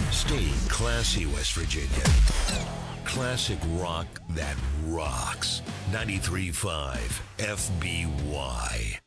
Stay classy, West Virginia. Classic rock that rocks. 93.5 FBY.